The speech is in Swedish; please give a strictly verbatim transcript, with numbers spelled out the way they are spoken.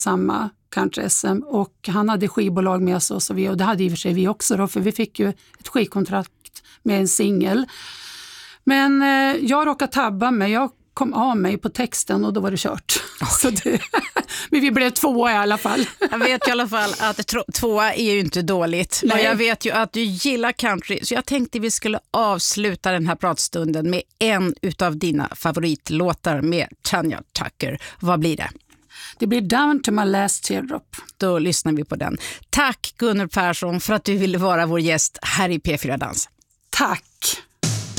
samma country-S M och han hade skivbolag med oss och, vi, och det hade i och för sig vi också då, för vi fick ju ett skivkontrakt med en singel. Men eh, jag råkade tabba mig, jag kom av mig på texten och då var det kört. Okay. Så det, men vi blev tvåa i alla fall. Jag vet i alla fall att tro- tvåa är ju inte dåligt. Nej. Och jag vet ju att du gillar country, så jag tänkte vi skulle avsluta den här pratstunden med en utav dina favoritlåtar med Tanya Tucker. Vad blir det? Det blir Down to my last teardrop. Då lyssnar vi på den. Tack Gunnel Persson för att du ville vara vår gäst här i P fyra Dans. Tack!